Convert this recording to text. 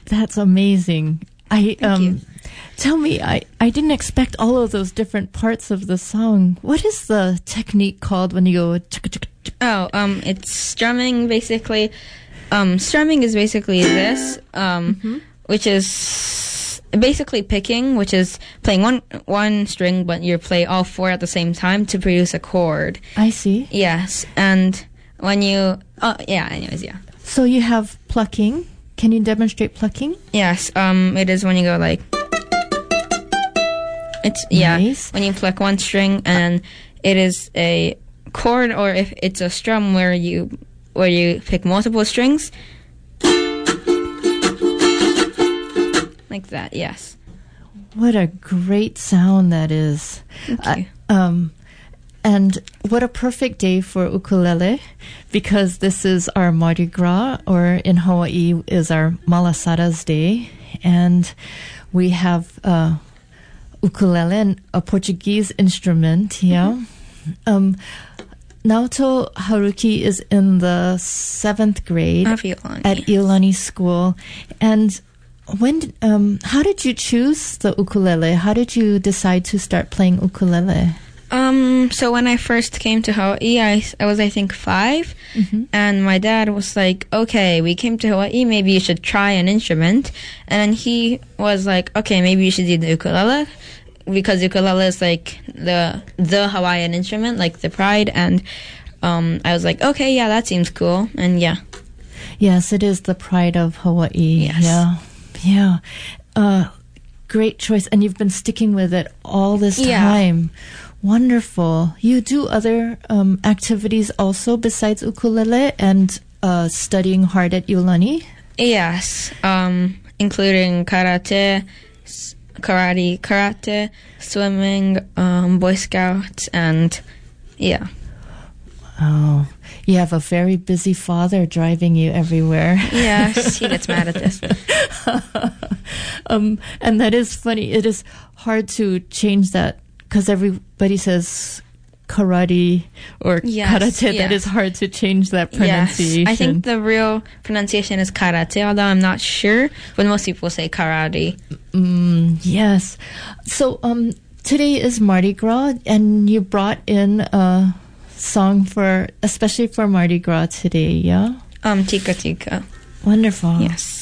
That's amazing. Thank you. Tell me, I didn't expect all of those different parts of the song. What is the technique called when you go chicka chicka chicka? Oh, it's strumming basically. Strumming is basically this, which is basically picking, which is playing one string, but you play all four at the same time to produce a chord. I see. Yes, and when you, anyways. So you have plucking. Can you demonstrate plucking? Yes, it is when you go like, it's, Nice. when you pluck one string, and it is a chord, or if it's a strum where you pick multiple strings. Like that, yes. What a great sound that is. Thank you. And what a perfect day for ukulele, because this is our Mardi Gras, or in Hawaii is our Malasada's Day. And we have ukulele, a Portuguese instrument, yeah. Naoto Haruki is in the 7th grade Of Iolani. at Iolani School. And how did you choose the ukulele? How did you decide to start playing ukulele? So when I first came to Hawaii, I was, I think, 5, and my dad was like, okay, we came to Hawaii, maybe you should try an instrument. And then he was like, okay, maybe you should do the ukulele, because ukulele is like the Hawaiian instrument, like the pride. And I was like, okay, yeah, that seems cool. And yeah. Yes, it is the pride of Hawaii. Yes. Yeah. Great choice. And you've been sticking with it all this time. Wonderful. You do other activities also besides ukulele and studying hard at Iolani? Yes, including karate, swimming, Boy Scouts, and yeah. Oh, you have a very busy father driving you everywhere. Yes, he gets mad at this. And that is funny. It is hard to change that because everybody says karate or karate. That is hard to change that pronunciation. Yes, I think the real pronunciation is karate, although I'm not sure. But most people say karate. Yes. So today is Mardi Gras, and you brought in a song especially for Mardi Gras today, yeah? Tika Tika. Wonderful. Yes.